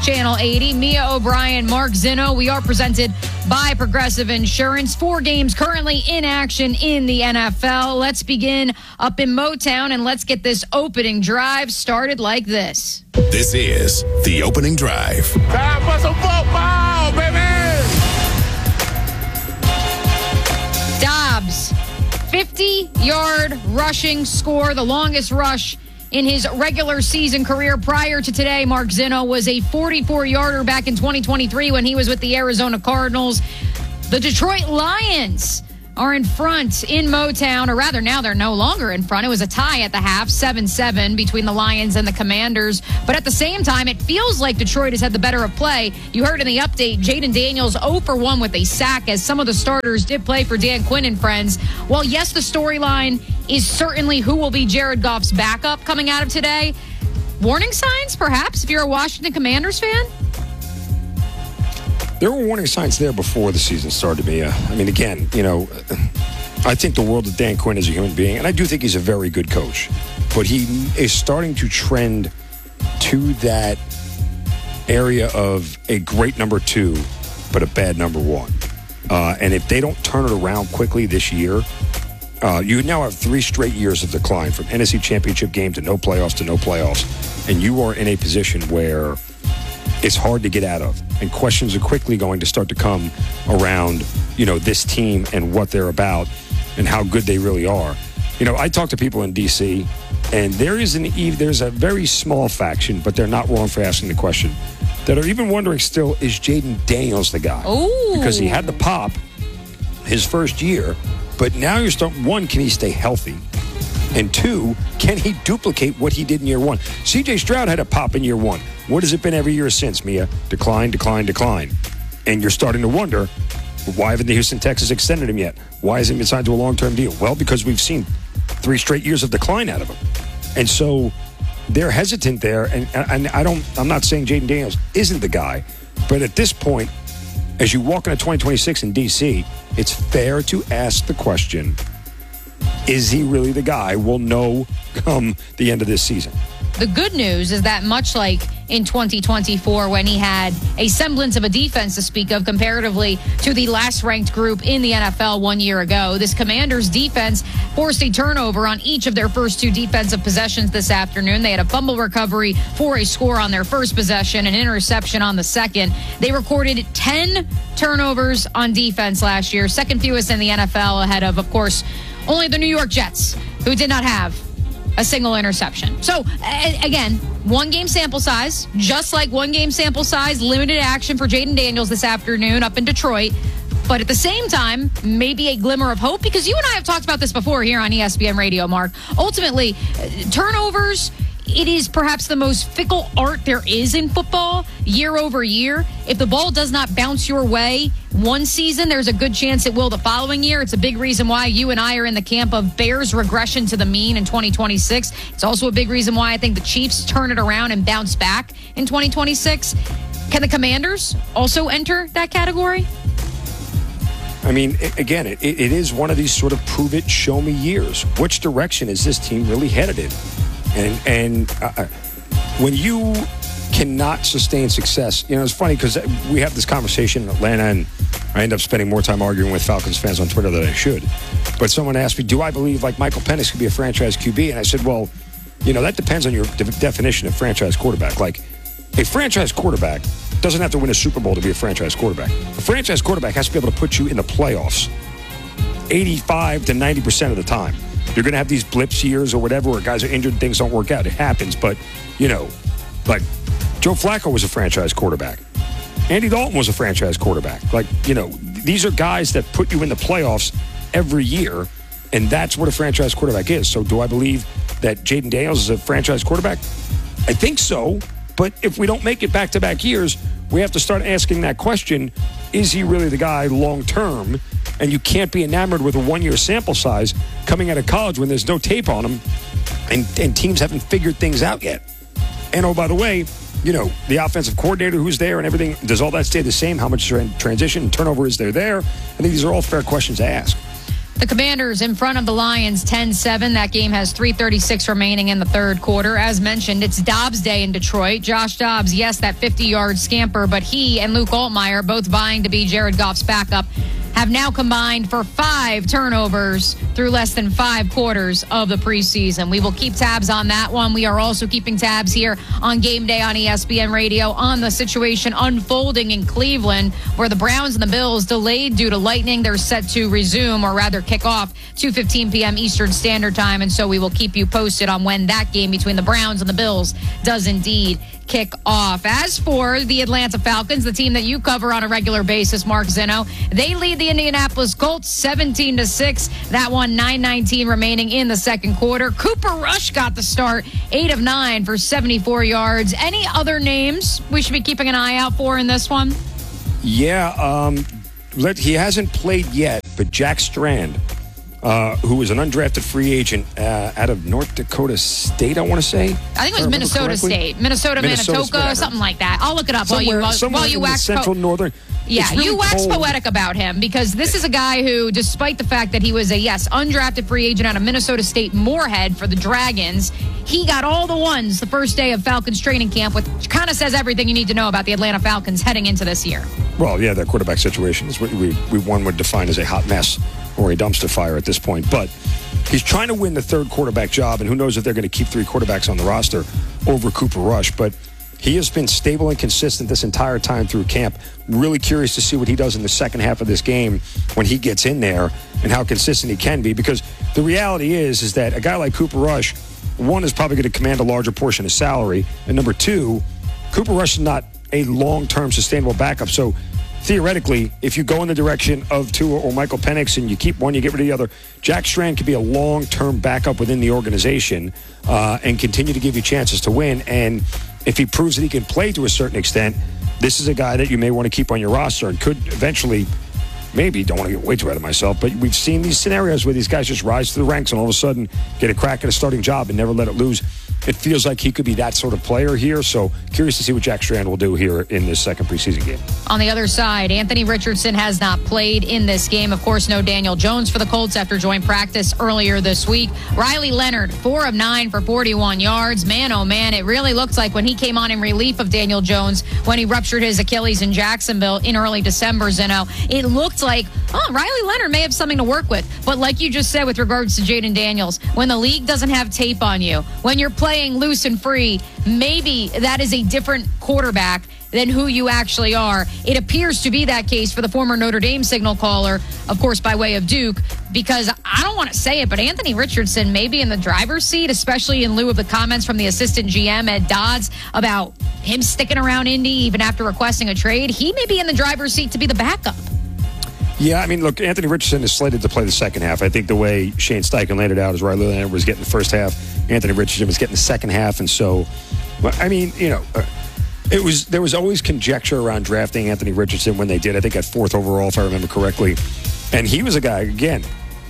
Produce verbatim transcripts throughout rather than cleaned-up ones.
Channel eighty. Mia O'Brien, Mark Zinno. We are presented by Progressive Insurance. Four games currently in action in the N F L. Let's begin up in Motown, and let's get this opening drive started like this. This is the opening drive. Time for some football, baby! Dobbs, fifty-yard rushing score, the longest rush in his regular season career. Prior to today, Mark Zinno was a forty-four-yarder back in twenty twenty-three when he was with the Arizona Cardinals. The Detroit Lions are in front in Motown, or rather now they're no longer in front. It was a tie at the half, seven seven between the Lions and the Commanders. But at the same time, it feels like Detroit has had the better of play. You heard in the update, Jaden Daniels zero for one with a sack, as some of the starters did play for Dan Quinn and friends. Well, yes, the storyline is certainly who will be Jared Goff's backup coming out of today. Warning signs, perhaps, if you're a Washington Commanders fan? There were warning signs there before the season started, Mia. I mean, again, you know, I think the world of Dan Quinn as a human being, and I do think he's a very good coach, but he is starting to trend to that area of a great number two, but a bad number one. Uh, and if they don't turn it around quickly this year, uh, you now have three straight years of decline, from N F C Championship game to no playoffs to no playoffs, and you are in a position where it's hard to get out of. And questions are quickly going to start to come around, you know, this team and what they're about and how good they really are. You know, I talk to people in D C, and there is an there's a very small faction, but they're not wrong for asking the question, that are even wondering still, is Jaden Daniels the guy? Ooh. Because he had the pop his first year, but now you're starting, one, can he stay healthy? And two, can he duplicate what he did in year one? C J Stroud had a pop in year one. What has it been every year since, Mia? Decline, decline, decline. And you're starting to wonder, why haven't the Houston Texans extended him yet? Why hasn't he been signed to a long-term deal? Well, because we've seen three straight years of decline out of him. And so they're hesitant there. And, and I don't, I'm not saying Jaden Daniels isn't the guy, but at this point, as you walk into twenty twenty-six in D C, it's fair to ask the question, is he really the guy? We'll know come the end of this season. The good news is that much like in twenty twenty-four, when he had a semblance of a defense to speak of comparatively to the last ranked group in the N F L one year ago, this Commanders defense forced a turnover on each of their first two defensive possessions this afternoon. They had a fumble recovery for a score on their first possession, an interception on the second. They recorded ten turnovers on defense last year, second fewest in the N F L, ahead of, of course, only the New York Jets, who did not have a single interception. So, again, one game sample size, just like one game sample size, limited action for Jaden Daniels this afternoon up in Detroit. But at the same time, maybe a glimmer of hope, because you and I have talked about this before here on E S P N Radio, Mark. Ultimately, turnovers, it is perhaps the most fickle art there is in football year over year. If the ball does not bounce your way one season, there's a good chance it will the following year. It's a big reason why you and I are in the camp of Bears regression to the mean in twenty twenty-six. It's also a big reason why I think the Chiefs turn it around and bounce back in twenty twenty-six. Can the Commanders also enter that category? I mean, again, it, it is one of these sort of prove it, show me years. Which direction is this team really headed in? And and uh, when you cannot sustain success, you know, it's funny because we have this conversation in Atlanta, and I end up spending more time arguing with Falcons fans on Twitter than I should. But someone asked me, do I believe like Michael Penix could be a franchise Q B? And I said, well, you know, that depends on your de- definition of franchise quarterback. Like, a franchise quarterback doesn't have to win a Super Bowl to be a franchise quarterback. A franchise quarterback has to be able to put you in the playoffs eighty-five to ninety percent of the time. You're going to have these blips years or whatever where guys are injured and things don't work out. It happens. But, you know, like Joe Flacco was a franchise quarterback. Andy Dalton was a franchise quarterback. Like, you know, these are guys that put you in the playoffs every year, and that's what a franchise quarterback is. So do I believe that Jaden Daniels is a franchise quarterback? I think so. But if we don't make it back-to-back years, we have to start asking that question, is he really the guy long-term? And you can't be enamored with a one-year sample size coming out of college when there's no tape on him and, and teams haven't figured things out yet. And, oh, by the way, you know, the offensive coordinator who's there and everything, does all that stay the same? How much transition and turnover is there there? I think these are all fair questions to ask. The Commanders in front of the Lions ten seven. That game has three thirty-six remaining in the third quarter. As mentioned, it's Dobbs Day in Detroit. Josh Dobbs, yes, that fifty-yard scamper, but he and Luke Altmaier, both vying to be Jared Goff's backup, have now combined for five turnovers through less than five quarters of the preseason. We will keep tabs on that one. We are also keeping tabs here on Game Day on E S P N Radio on the situation unfolding in Cleveland, where the Browns and the Bills delayed due to lightning. They're set to resume, or rather kick off, two fifteen p.m. Eastern Standard Time, and so we will keep you posted on when that game between the Browns and the Bills does indeed kick off. As for the Atlanta Falcons, the team that you cover on a regular basis, Mark Zinno, they lead the Indianapolis Colts seventeen to six. That one, nine nineteen remaining in the second quarter. Cooper Rush got the start, eight of nine for seventy-four yards. Any other names we should be keeping an eye out for in this one? Yeah, um, let, he hasn't played yet, but Jack Strand, Uh, who was an undrafted free agent uh, out of North Dakota State, I want to say. I think it was Minnesota State. Minnesota, Minnesota, Manitoba, whatever. something like that. I'll look it up Somewhere, while you, somewhere while you in wax the central po- northern. Yeah, It's really you wax cold. poetic about him, because this is a guy who, despite the fact that he was a, yes, undrafted free agent out of Minnesota State Moorhead for the Dragons, he got all the ones the first day of Falcons training camp, which kind of says everything you need to know about the Atlanta Falcons heading into this year. Well, yeah, their quarterback situation is what we, we one would define as a hot mess or a dumpster fire at this point. But he's trying to win the third quarterback job, and who knows if they're going to keep three quarterbacks on the roster over Cooper Rush. But he has been stable and consistent this entire time through camp. Really curious to see what he does in the second half of this game when he gets in there and how consistent he can be. Because the reality is, is that a guy like Cooper Rush, one, is probably going to command a larger portion of salary. And number two, Cooper Rush is not a long-term sustainable backup. So theoretically, if you go in the direction of Tua or Michael Penix and you keep one, you get rid of the other, Jack Strand could be a long-term backup within the organization uh, and continue to give you chances to win. And if he proves that he can play to a certain extent, this is a guy that you may want to keep on your roster and could eventually, maybe, don't want to get way too ahead of myself, but we've seen these scenarios where these guys just rise to the ranks and all of a sudden get a crack at a starting job and never let it lose. It feels like he could be that sort of player here, so curious to see what Jack Strand will do here in this second preseason game. On the other side, Anthony Richardson has not played in this game. Of course, no Daniel Jones for the Colts after joint practice earlier this week. Riley Leonard, four of nine for forty-one yards. Man, oh man, it really looked like when he came on in relief of Daniel Jones when he ruptured his Achilles in Jacksonville in early December, Zeno, it looked like, oh, Riley Leonard may have something to work with. But like you just said with regards to Jaden Daniels, when the league doesn't have tape on you, when you're playing loose and free, maybe that is a different quarterback than who you actually are. It appears to be that case for the former Notre Dame signal caller, of course, by way of Duke, because I don't want to say it, but Anthony Richardson may be in the driver's seat, especially in lieu of the comments from the assistant G M, Ed Dodds, about him sticking around Indy even after requesting a trade. He may be in the driver's seat to be the backup. Yeah, I mean, look, Anthony Richardson is slated to play the second half. I think the way Shane Steichen laid it out is Riley Leonard was getting the first half, Anthony Richardson was getting the second half, and so, I mean, you know, uh, it was there was always conjecture around drafting Anthony Richardson when they did. I think at fourth overall, if I remember correctly, and he was a guy, again,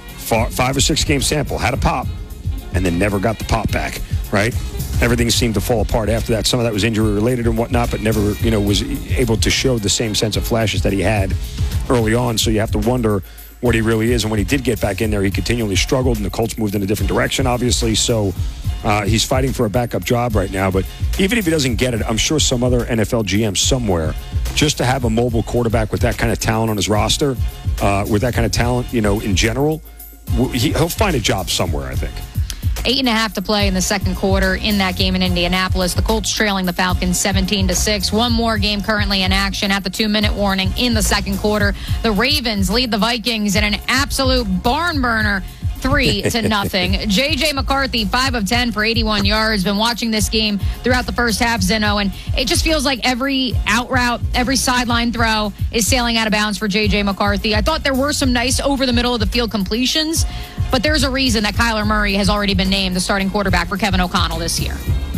five or six game sample, had a pop, and then never got the pop back, right? Everything seemed to fall apart after that. Some of that was injury related and whatnot, but never, you know, was able to show the same sense of flashes that he had early on. So you have to wonder what he really is. And when he did get back in there, he continually struggled, and the Colts moved in a different direction, obviously. So uh, he's fighting for a backup job right now. But even if he doesn't get it, I'm sure some other N F L G M somewhere, just to have a mobile quarterback with that kind of talent on his roster, uh, with that kind of talent, you know, in general, he, he'll find a job somewhere, I think. Eight and a half to play in the second quarter in that game in Indianapolis. The Colts trailing the Falcons seventeen to six. One more game currently in action at the two-minute warning in the second quarter. The Ravens lead the Vikings in an absolute barn burner, three to nothing. J J McCarthy, five of ten for eighty-one yards. Been watching this game throughout the first half, Zeno, and it just feels like every out route, every sideline throw is sailing out of bounds for J J McCarthy. I thought there were some nice over the middle of the field completions, but there's a reason that Kyler Murray has already been named the starting quarterback for Kevin O'Connell this year.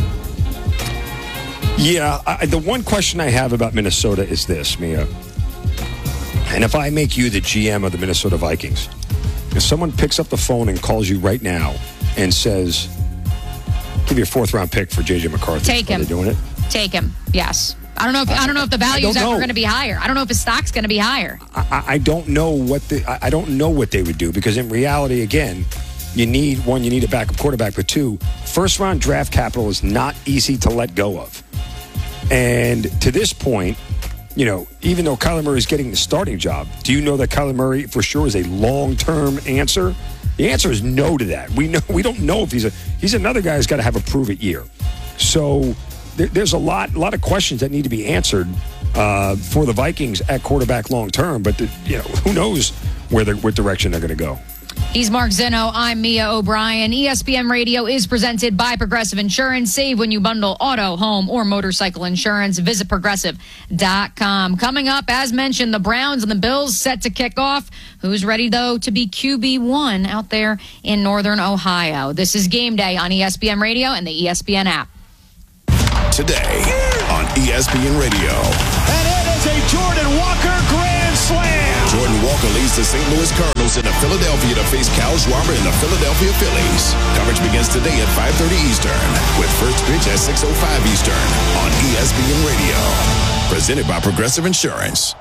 Yeah, I, the one question I have about Minnesota is this, Mia. And if I make you the G M of the Minnesota Vikings, if someone picks up the phone and calls you right now and says, give you a fourth round pick for J J McCarthy. Take him. Are they doing it? Take him, yes. Uh, I don't know if I don't know if the value is ever know. going to be higher. I don't know if his stock's going to be higher. I, I don't know what the I don't know what they would do, because in reality, again, you need one, you need a backup quarterback, but two, first round draft capital is not easy to let go of. And to this point, you know, even though Kyler Murray is getting the starting job, do you know that Kyler Murray for sure is a long term answer? The answer is no to that. We know we don't know if he's a he's another guy who's got to have a prove it year. So there, there's a lot a lot of questions that need to be answered uh, for the Vikings at quarterback long term. But the, you know, who knows where the what direction they're going to go. He's Mark Zinno. I'm Mia O'Brien. E S P N Radio is presented by Progressive Insurance. Save when you bundle auto, home, or motorcycle insurance. Visit progressive dot com. Coming up, as mentioned, the Browns and the Bills set to kick off. Who's ready, though, to be Q B one out there in Northern Ohio? This is Game Day on E S P N Radio and the E S P N app. Today on E S P N Radio. And it is a Jordan Walker grand slam. Jordan Walker leads the Saint Louis Cardinals into Philadelphia to face Kyle Schwarber and the Philadelphia Phillies. Coverage begins today at five thirty Eastern, with first pitch at six oh five Eastern on E S P N Radio. Presented by Progressive Insurance.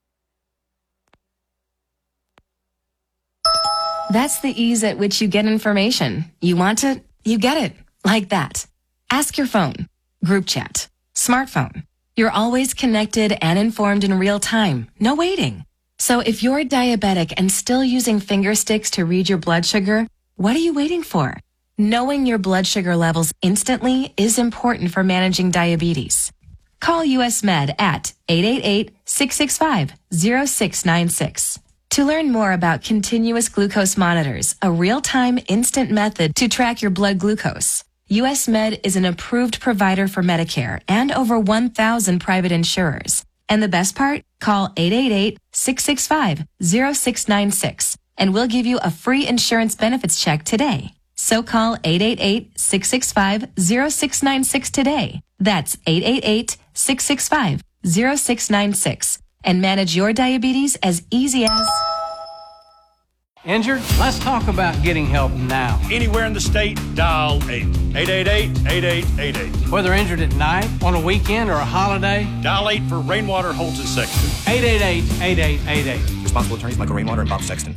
That's the ease at which you get information. You want it, you get it. Like that. Ask your phone. Group chat. Smartphone. You're always connected and informed in real time. No waiting. So if you're diabetic and still using finger sticks to read your blood sugar, what are you waiting for? Knowing your blood sugar levels instantly is important for managing diabetes. Call U S Med at eight eight eight, six six five, zero six nine six. To learn more about continuous glucose monitors, a real-time instant method to track your blood glucose, U S Med is an approved provider for Medicare and over one thousand private insurers. And the best part? Call eight eight eight, six six five, zero six nine six and we'll give you a free insurance benefits check today. So call eight eight eight, six six five, zero six nine six today. That's eight eight eight, six six five, zero six nine six and manage your diabetes as easy as... Injured? Let's talk about getting help now. Anywhere in the state, dial eight. eight eight eight, eight eight eight eight. Whether injured at night, on a weekend, or a holiday, Dial eight for Rainwater Holton Sexton. eight eight eight, eight eight eight eight. Responsible attorneys Michael Rainwater and Bob Sexton.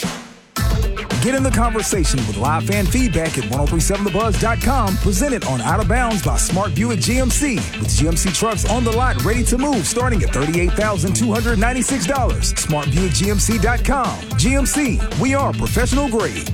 Get in the conversation with live fan feedback at ten thirty-seven the buzz dot com. Presented on Out of Bounds by Smart Buick G M C. With G M C trucks on the lot ready to move starting at thirty-eight thousand two hundred ninety-six dollars. smart buick g m c dot com. G M C, we are professional grade.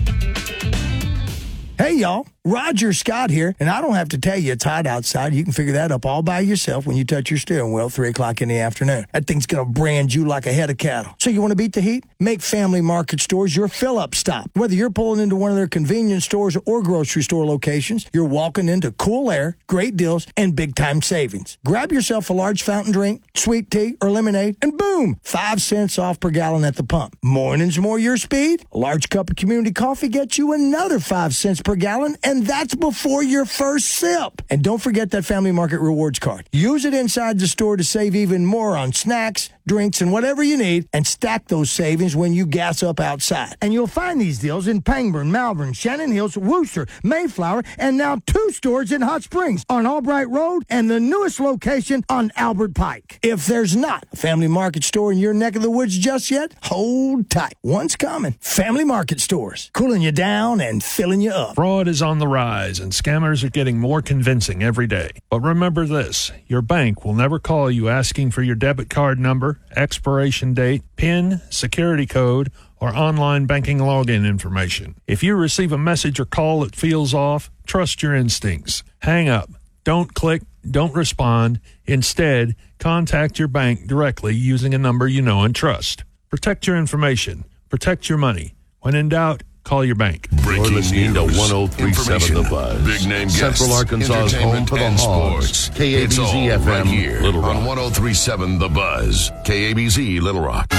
Hey, y'all. Roger Scott here, and I don't have to tell you it's hot outside. You can figure that up all by yourself when you touch your steering wheel three o'clock in the afternoon. That thing's going to brand you like a head of cattle. So you want to beat the heat? Make Family Market Stores your fill-up stop. Whether you're pulling into one of their convenience stores or grocery store locations, you're walking into cool air, great deals, and big-time savings. Grab yourself a large fountain drink, sweet tea, or lemonade, and boom, five cents off per gallon at the pump. Mornings more your speed? A large cup of community coffee gets you another five cents per gallon, and that's before your first sip. And don't forget that Family Market Rewards card. Use it inside the store to save even more on snacks, drinks, and whatever you need, and stack those savings when you gas up outside. And you'll find these deals in Pangburn, Malvern, Shannon Hills, Wooster, Mayflower, and now two stores in Hot Springs on Albright Road and the newest location on Albert Pike. If there's not a Family Market store in your neck of the woods just yet, hold tight. One's coming. Family Market Stores, cooling you down and filling you up. Fraud is on the rise, and scammers are getting more convincing every day. But remember this, your bank will never call you asking for your debit card number, expiration date, PIN, security code, or online banking login information. If you receive a message or call that feels off, trust your instincts. Hang up. Don't click. Don't respond. Instead, contact your bank directly using a number you know and trust. Protect your information. Protect your money. When in doubt, call your bank. Breaking news. To ten thirty-seven The Buzz. Big name guests. Central Arkansas's home for the and Hogs. sports. K A B Z it's all F M, right here Little Rock. on ten thirty-seven The Buzz. K A B Z Little Rock.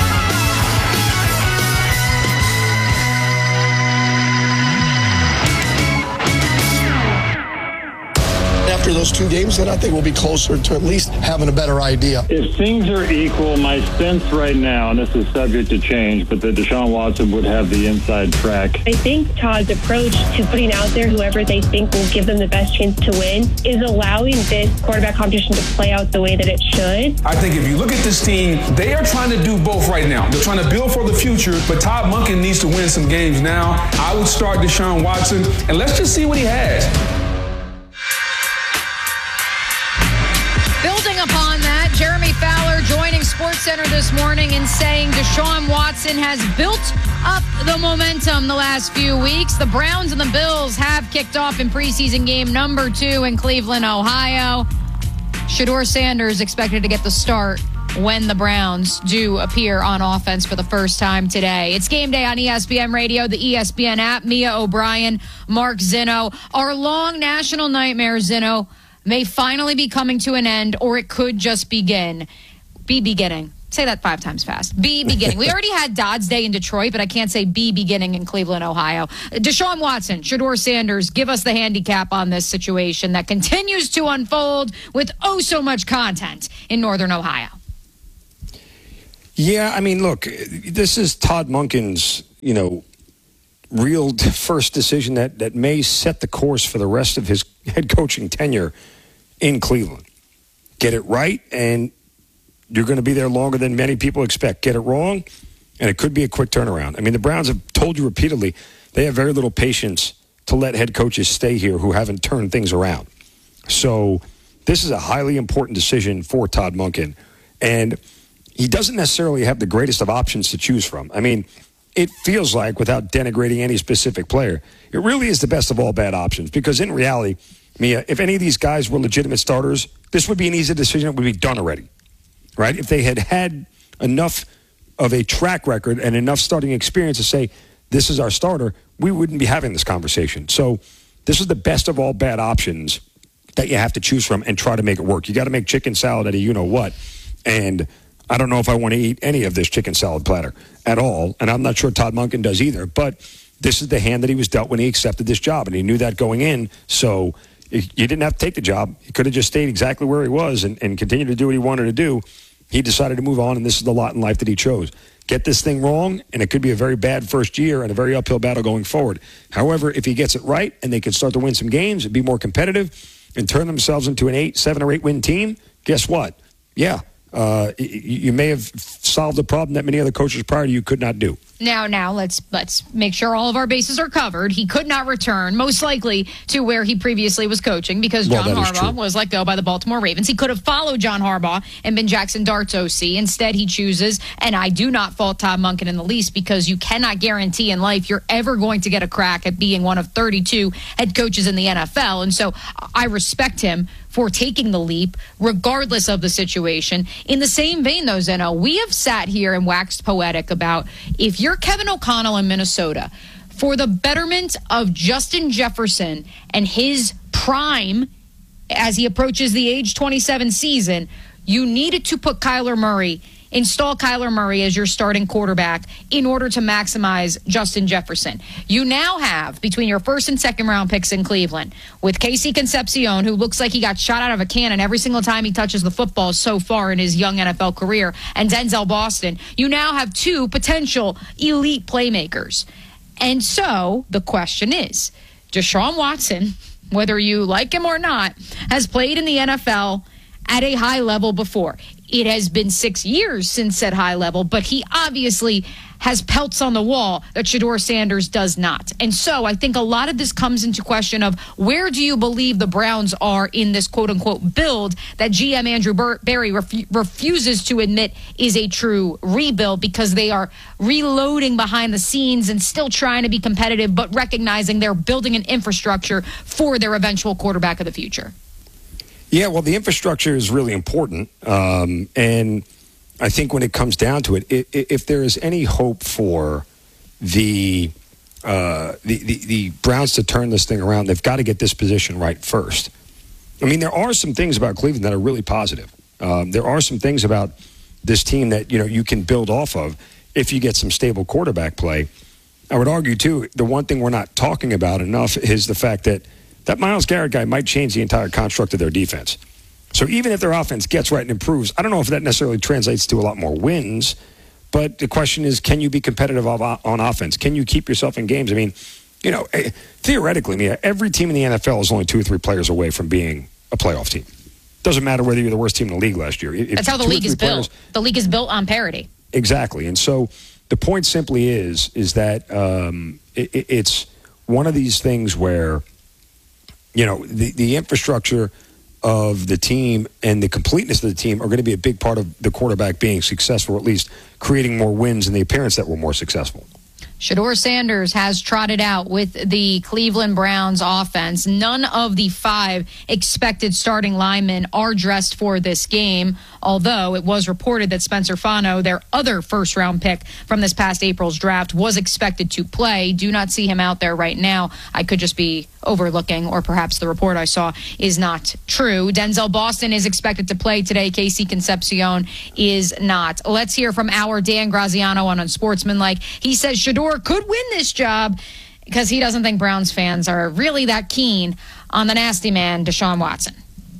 After after those two games, then I think we'll be closer to at least having a better idea. If things are equal, my sense right now, and this is subject to change, but that Deshaun Watson would have the inside track. I think Todd's approach to putting out there whoever they think will give them the best chance to win is allowing this quarterback competition to play out the way that it should. I think if you look at this team, they are trying to do both right now. They're trying to build for the future, but Todd Monken needs to win some games now. I would start Deshaun Watson, and let's just see what he has. Building upon that, Jeremy Fowler joining SportsCenter this morning and saying Deshaun Watson has built up the momentum the last few weeks. The Browns and the Bills have kicked off in preseason game number two in Cleveland, Ohio. Shedeur Sanders expected to get the start when the Browns do appear on offense for the first time today. It's game day on E S P N Radio, the E S P N app. Mia O'Brien, Mark Zinno. Our long national nightmare, Zinno, may finally be coming to an end, or it could just begin. Be beginning. Say that five times fast. Be beginning. We already had Dodd's Day in Detroit, but I can't say be beginning in Cleveland, Ohio. Deshaun Watson, Shedeur Sanders, give us the handicap on this situation that continues to unfold with oh so much content in Northern Ohio. Yeah, I mean, look, this is Todd Monken's, you know, real first decision that, that may set the course for the rest of his head coaching tenure in Cleveland. Get it right, and you're going to be there longer than many people expect. Get it wrong, and it could be a quick turnaround. I mean, the Browns have told you repeatedly they have very little patience to let head coaches stay here who haven't turned things around. So this is a highly important decision for Todd Monken, and he doesn't necessarily have the greatest of options to choose from. I mean, it feels like, without denigrating any specific player, it really is the best of all bad options, because in reality, Mia, if any of these guys were legitimate starters, this would be an easy decision that would be done already, right? If they had had enough of a track record and enough starting experience to say, this is our starter, we wouldn't be having this conversation. So this is the best of all bad options that you have to choose from and try to make it work. You got to make chicken salad out of you-know-what, and I don't know if I want to eat any of this chicken salad platter at all, and I'm not sure Todd Monken does either, but this is the hand that he was dealt when he accepted this job, and he knew that going in, so you didn't have to take the job. He could have just stayed exactly where he was and, and continued to do what he wanted to do. He decided to move on, and this is the lot in life that he chose. Get this thing wrong, and it could be a very bad first year and a very uphill battle going forward. However, if he gets it right and they can start to win some games and be more competitive and turn themselves into an eight, seven or eight win team, guess what? Yeah, uh, you may have solved a problem that many other coaches prior to you could not do. Now, now let's let's make sure all of our bases are covered. He could not return, most likely, to where he previously was coaching because John well, Harbaugh was let go by the Baltimore Ravens. He could have followed John Harbaugh and been Jackson Dart's O C. Instead, he chooses, and I do not fault Todd Monken in the least, because you cannot guarantee in life you're ever going to get a crack at being one of thirty-two head coaches in the N F L. And so I respect him for taking the leap, regardless of the situation. In the same vein, though, Zeno, we have sat here and waxed poetic about if you're Kevin O'Connell in Minnesota, for the betterment of Justin Jefferson and his prime as he approaches the age twenty-seven season, you needed to put Kyler Murray, install Kyler Murray as your starting quarterback in order to maximize Justin Jefferson. You now have, between your first and second round picks in Cleveland, with Casey Concepcion, who looks like he got shot out of a cannon every single time he touches the football so far in his young N F L career, and Denzel Boston, you now have two potential elite playmakers. And so the question is, Deshaun Watson, whether you like him or not, has played in the N F L at a high level before. It has been six years since said high level, but he obviously has pelts on the wall that Shedeur Sanders does not. And so I think a lot of this comes into question of where do you believe the Browns are in this quote-unquote build that G M Andrew Berry ref- refuses to admit is a true rebuild, because they are reloading behind the scenes and still trying to be competitive, but recognizing they're building an infrastructure for their eventual quarterback of the future. Yeah, well, the infrastructure is really important. Um, and I think when it comes down to it, if, if there is any hope for the, uh, the, the the Browns to turn this thing around, they've got to get this position right first. I mean, there are some things about Cleveland that are really positive. Um, there are some things about this team that, you know, you can build off of if you get some stable quarterback play. I would argue, too, the one thing we're not talking about enough is the fact that that Myles Garrett guy might change the entire construct of their defense. So even if their offense gets right and improves, I don't know if that necessarily translates to a lot more wins, but the question is, can you be competitive on offense? Can you keep yourself in games? I mean, you know, theoretically, I mean, every team in the N F L is only two or three players away from being a playoff team. Doesn't matter whether you're the worst team in the league last year. If That's how the league is built. Players, the league is built on parity. Exactly. And so the point simply is, is that um, it, it's one of these things where, you know, the, the infrastructure of the team and the completeness of the team are going to be a big part of the quarterback being successful, or at least creating more wins in the appearance that were more successful. Shedeur Sanders has trotted out with the Cleveland Browns offense. None of the five expected starting linemen are dressed for this game, although it was reported that Spencer Fano, their other first-round pick from this past April's draft, was expected to play. Do not see him out there right now. I could just be overlooking, or perhaps the report I saw is not true. Denzel Boston is expected to play today. Casey Concepcion is not. Let's hear from our Dan Graziano on Unsportsmanlike. He says Shedeur could win this job because he doesn't think Browns fans are really that keen on the nasty man, Deshaun Watson.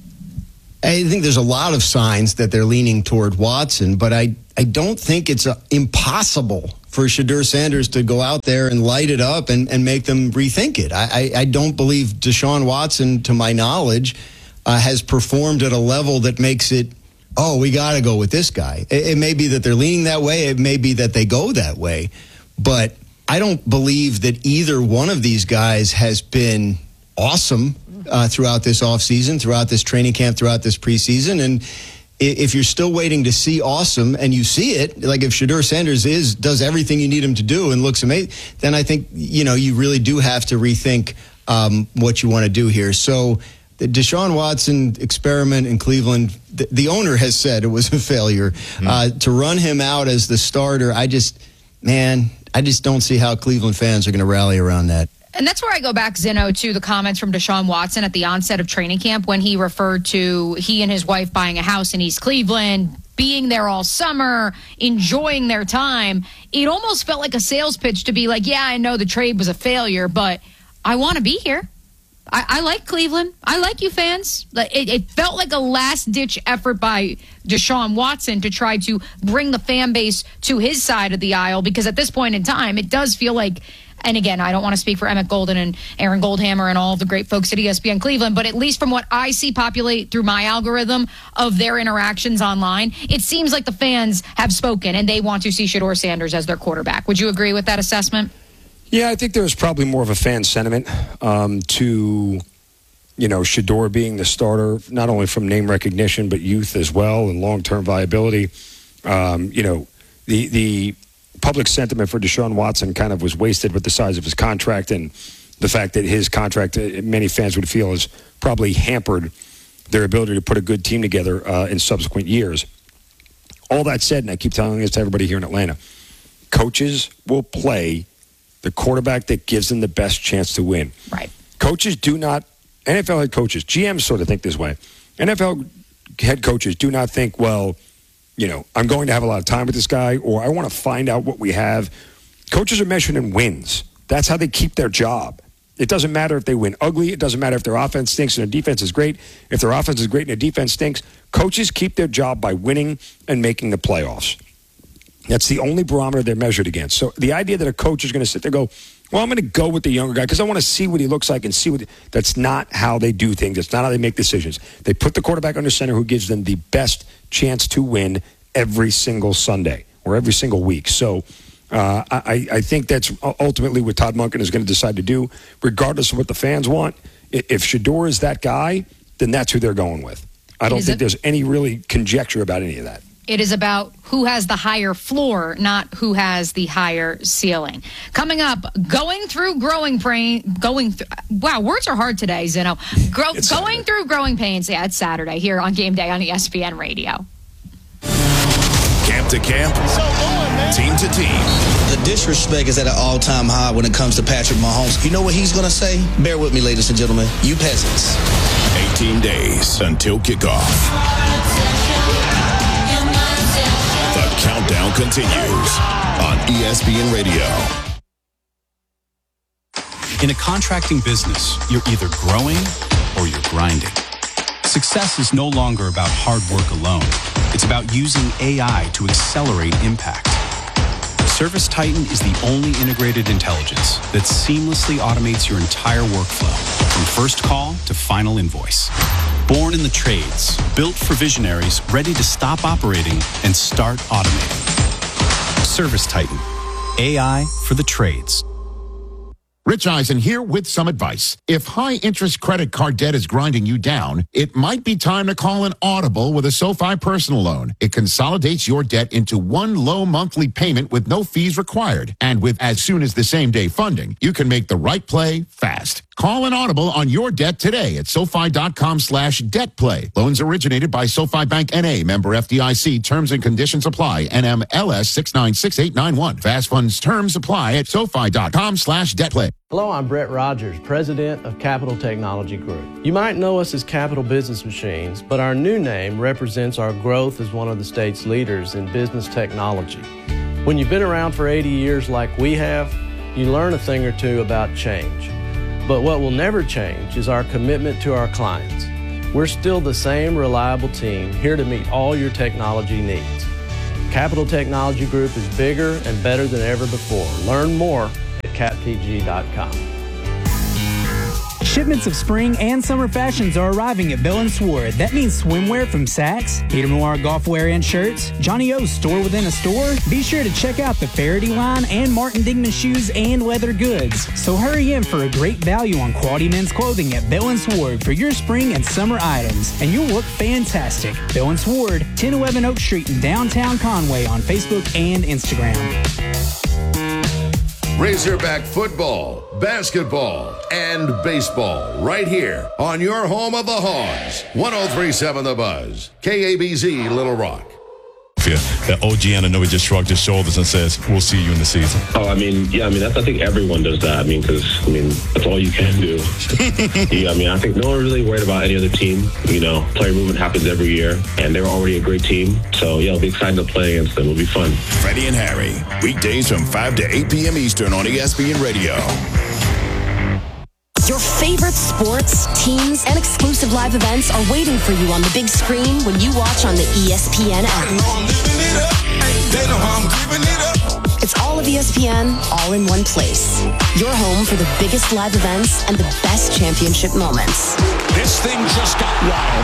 I think there's a lot of signs that they're leaning toward Watson, but I, I don't think it's uh, impossible for Shedeur Sanders to go out there and light it up and, and make them rethink it. I, I, I don't believe Deshaun Watson, to my knowledge, uh, has performed at a level that makes it, oh, we got to go with this guy. It, it may be that they're leaning that way. It may be that they go that way. But I don't believe that either one of these guys has been awesome uh, throughout this offseason, throughout this training camp, throughout this preseason. And if you're still waiting to see awesome and you see it, like if Shedeur Sanders is does everything you need him to do and looks amazing, then I think, you know, you really do have to rethink um, what you want to do here. So the Deshaun Watson experiment in Cleveland, the, the owner has said it was a failure. Mm-hmm. Uh, to run him out as the starter, I just, man, I just don't see how Cleveland fans are going to rally around that. And that's where I go back, Zeno, to the comments from Deshaun Watson at the onset of training camp when he referred to he and his wife buying a house in East Cleveland, being there all summer, enjoying their time. It almost felt like a sales pitch to be like, yeah, I know the trade was a failure, but I want to be here. I, I like Cleveland. I like you fans. It, it felt like a last-ditch effort by Deshaun Watson to try to bring the fan base to his side of the aisle, because at this point in time, it does feel like, and again, I don't want to speak for Emmett Golden and Aaron Goldhammer and all of the great folks at E S P N Cleveland, but at least from what I see populate through my algorithm of their interactions online, it seems like the fans have spoken and they want to see Shedeur Sanders as their quarterback. Would you agree with that assessment? Yeah, I think there's probably more of a fan sentiment um, to, you know, Shedeur being the starter, not only from name recognition, but youth as well and long-term viability. Um, you know, the the public sentiment for Deshaun Watson kind of was wasted with the size of his contract and the fact that his contract, uh, many fans would feel, has probably hampered their ability to put a good team together uh, in subsequent years. All that said, and I keep telling this to everybody here in Atlanta, coaches will play the quarterback that gives them the best chance to win. Right. Coaches do not, N F L head coaches, G Ms sort of think this way. N F L head coaches do not think, well, you know, I'm going to have a lot of time with this guy, or I want to find out what we have. Coaches are measured in wins. That's how they keep their job. It doesn't matter if they win ugly. It doesn't matter if their offense stinks and their defense is great. If their offense is great and their defense stinks, coaches keep their job by winning and making the playoffs. That's the only barometer they're measured against. So the idea that a coach is going to sit there and go, well, I'm going to go with the younger guy because I want to see what he looks like and see what – that's not how they do things. That's not how they make decisions. They put the quarterback under center who gives them the best chance to win every single Sunday or every single week. So uh, I, I think that's ultimately what Todd Monken is going to decide to do, regardless of what the fans want. If Shedeur is that guy, then that's who they're going with. I don't think there's any really conjecture about any of that. It is about who has the higher floor, not who has the higher ceiling. Coming up, going through growing pain, going through, wow, words are hard today, Zeno. Grow, going Saturday. through growing pains. Yeah, it's Saturday here on Game Day on E S P N Radio. Camp to camp, team to team. The disrespect is at an all-time high when it comes to Patrick Mahomes. You know what he's going to say? Bear with me, ladies and gentlemen. You peasants. eighteen days until kickoff. The countdown continues on E S P N Radio. In a contracting business, you're either growing or you're grinding. Success is no longer about hard work alone. It's about using A I to accelerate impact. ServiceTitan is the only integrated intelligence that seamlessly automates your entire workflow, from first call to final invoice. Born in the trades, built for visionaries ready to stop operating and start automating. ServiceTitan, A I for the trades. Rich Eisen here with some advice. If high-interest credit card debt is grinding you down, it might be time to call an Audible with a SoFi personal loan. It consolidates your debt into one low monthly payment with no fees required. And with as soon as the same-day funding, you can make the right play fast. Call an Audible on your debt today at SoFi.com slash debt play. Loans originated by SoFi Bank N A, member F D I C. Terms and conditions apply. N M L S six nine six eight nine one. Fast funds terms apply at SoFi.com slash debt play. Hello, I'm Brett Rogers, president of Capital Technology Group. You might know us as Capital Business Machines, but our new name represents our growth as one of the state's leaders in business technology. When you've been around for eighty years like we have, you learn a thing or two about change. But what will never change is our commitment to our clients. We're still the same reliable team here to meet all your technology needs. Capital Technology Group is bigger and better than ever before. Learn more at cat p g dot com. Shipments of spring and summer fashions are arriving at Bell and Sword. That means swimwear from Saks, Peter Millar golf wear and shirts, Johnny O's store within a store. Be sure to check out the Faraday line and Martin Dingman shoes and leather goods. So hurry in for a great value on quality men's clothing at Bell and Sword for your spring and summer items, and you'll look fantastic. Bell and Sword, ten eleven Oak Street in downtown Conway on Facebook and Instagram. Razorback football, basketball, and baseball right here on your home of the Hogs. one oh three point seven The Buzz, K A B Z, Little Rock. That O G Anunoby just shrugged his shoulders and says, we'll see you in the season. Oh, I mean, yeah, I mean, that's, I think everyone does that. I mean, because, I mean, that's all you can do. yeah, I mean, I think no one really worried about any other team. You know, player movement happens every year, and they were already a great team. So, yeah, it'll be exciting to play against them. It'll be fun. Freddie and Harry, weekdays from five to eight p.m. Eastern on E S P N Radio. Your favorite sports, teams, and exclusive live events are waiting for you on the big screen when you watch on the E S P N app. It's all of E S P N, all in one place. Your home for the biggest live events and the best championship moments. This thing just got wild.